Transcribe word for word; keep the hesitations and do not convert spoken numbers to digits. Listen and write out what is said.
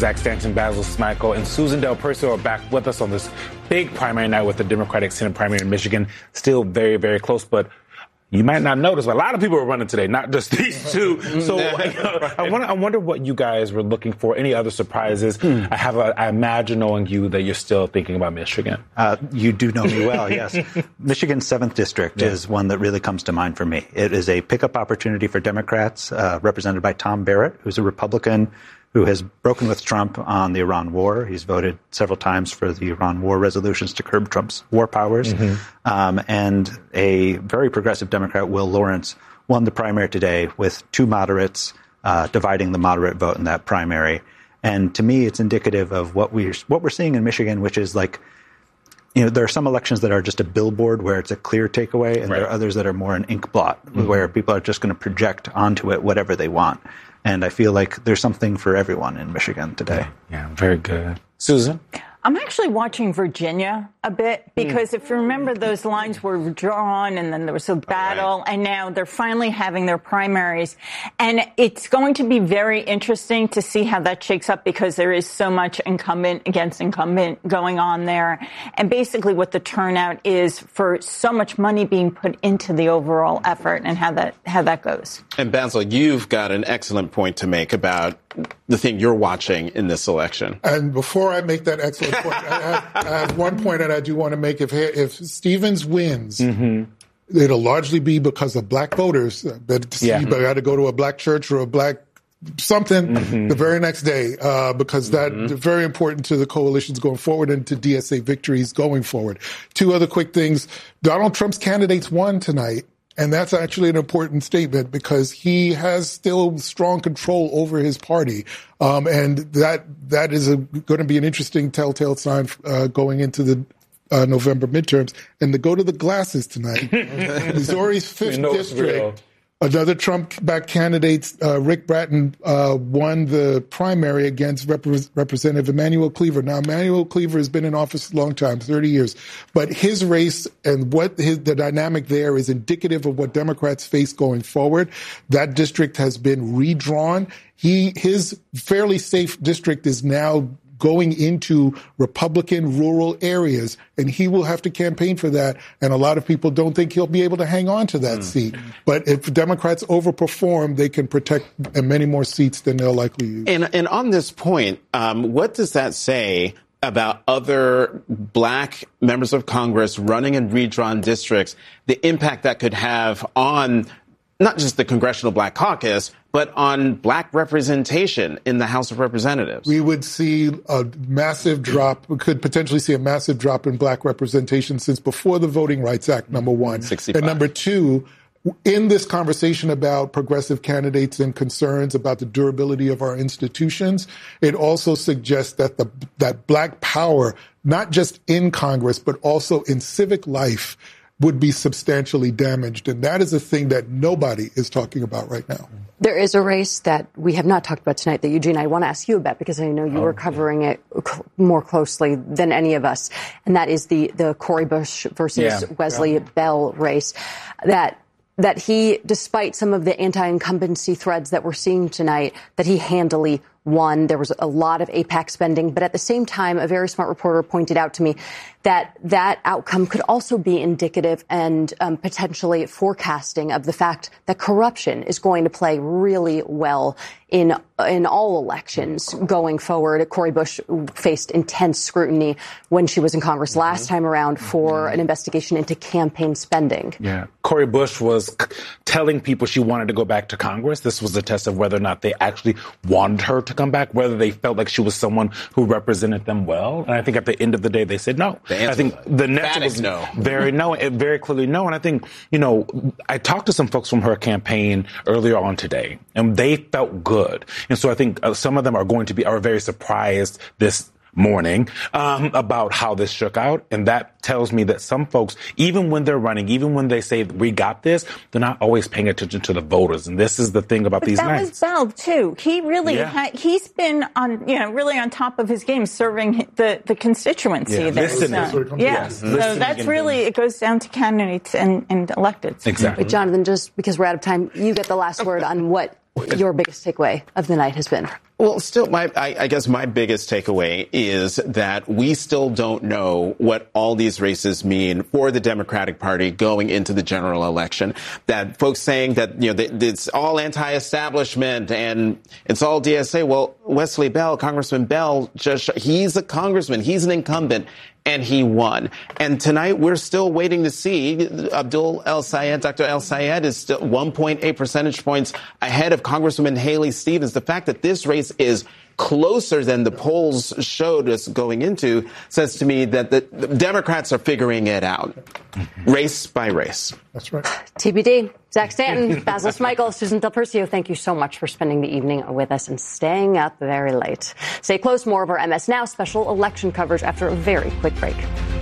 Zach Stanton, Basil Smackel, and Susan Del Percio are back with us on this big primary night with the Democratic Senate primary in Michigan. Still very, very close, but you might not notice, but a lot of people are running today, not just these two. So I, I, wonder, I wonder what you guys were looking for. Any other surprises? Hmm. I have, a, I imagine knowing you that you're still thinking about Michigan. Uh, you do know me well, yes. Michigan's seventh district yeah. is one that really comes to mind for me. It is a pickup opportunity for Democrats, uh, represented by Tom Barrett, who's a Republican who has broken with Trump on the Iran war. He's voted several times for the Iran war resolutions to curb Trump's war powers. Mm-hmm. Um, and a very progressive Democrat, Will Lawrence, won the primary today with two moderates uh, dividing the moderate vote in that primary. And to me, it's indicative of what we're, what we're seeing in Michigan, which is like, you know, there are some elections that are just a billboard where it's a clear takeaway, and right. there are others that are more an ink blot, mm-hmm. where people are just going to project onto it whatever they want. And I feel like there's something for everyone in Michigan today. Yeah, very good. Susan? I'm actually watching Virginia a bit because mm. if you remember, those lines were drawn and then there was a battle right. and now they're finally having their primaries. And it's going to be very interesting to see how that shakes up because there is so much incumbent against incumbent going on there. And basically what the turnout is for so much money being put into the overall effort and how that how that goes. And Basil, you've got an excellent point to make about the thing you're watching in this election. And before I make that excellent point, I, have, I have one point that I do want to make. If if Stevens wins, mm-hmm. it'll largely be because of black voters. But yeah. you got to go to a black church or a black something mm-hmm. the very next day, uh, because mm-hmm. that's very important to the coalitions going forward and to D S A victories going forward. Two other quick things. Donald Trump's candidates won tonight. And that's actually an important statement because he has still strong control over his party. Um, and that that is going to be an interesting telltale sign uh, going into the uh, November midterms. And to go to the glasses tonight, Missouri's fifth district, another Trump-backed candidate, uh, Rick Bratton, uh, won the primary against Rep- Representative Emanuel Cleaver. Now, Emanuel Cleaver has been in office a long time, thirty years. But his race and what his, the dynamic there is indicative of what Democrats face going forward. That district has been redrawn. He, his fairly safe district is now going into Republican rural areas, and he will have to campaign for that. And a lot of people don't think he'll be able to hang on to that mm. seat. But if Democrats overperform, they can protect many more seats than they'll likely use. And, and on this point, um, what does that say about other black members of Congress running in redrawn districts, the impact that could have on not just the Congressional Black Caucus, but on black representation in the House of Representatives? We would see a massive drop, we could potentially see a massive drop in black representation since before the Voting Rights Act, number one. sixty-five. And number two, in this conversation about progressive candidates and concerns about the durability of our institutions, it also suggests that the that black power, not just in Congress, but also in civic life, would be substantially damaged. And that is a thing that nobody is talking about right now. There is a race that we have not talked about tonight that, Eugene, I want to ask you about because I know you oh, were covering it cl- more closely than any of us. And that is the, the Cori Bush versus yeah. Wesley yeah. Bell race. That that he, despite some of the anti-incumbency threads that we're seeing tonight, that he handily won. There was a lot of AIPAC spending. But at the same time, a very smart reporter pointed out to me that that outcome could also be indicative and um, potentially forecasting of the fact that corruption is going to play really well in in all elections going forward. Cori Bush faced intense scrutiny when she was in Congress mm-hmm. last time around for an investigation into campaign spending. Yeah. Cori Bush was telling people she wanted to go back to Congress. This was a test of whether or not they actually wanted her to come back, whether they felt like she was someone who represented them well. And I think at the end of the day, they said no. I think the net was no. very no, very clearly no. And I think, you know, I talked to some folks from her campaign earlier on today, and they felt good. And so I think uh, some of them are going to be are very surprised this morning um, about how this shook out. And that tells me that some folks, even when they're running, even when they say we got this, they're not always paying attention to the voters. And this is the thing about but these that nights. That was Bell, too. He really, yeah. ha- he's been on, you know, really on top of his game serving the, the constituency. Yeah. There. Listening. So, yeah. So that's really, it goes down to candidates and, and electeds. Exactly. But Jonathan, just because we're out of time, you get the last word on what your biggest takeaway of the night has been. Well, still, my I, I guess my biggest takeaway is that we still don't know what all these races mean for the Democratic Party going into the general election. That folks saying that, you know, that it's all anti-establishment and it's all D S A. Well, Wesley Bell, Congressman Bell, just he's a congressman. He's an incumbent. And he won. And tonight, we're still waiting to see. Abdul El-Sayed, Doctor El-Sayed is still one point eight percentage points ahead of Congresswoman Haley Stevens. The fact that this race is closer than the polls showed us going into says to me that the Democrats are figuring it out, race by race. That's right. T B D. Zach Stanton, Basil Smikle, Susan Del Percio, thank you so much for spending the evening with us and staying up very late. Stay close. More of our M S Now special election coverage after a very quick break.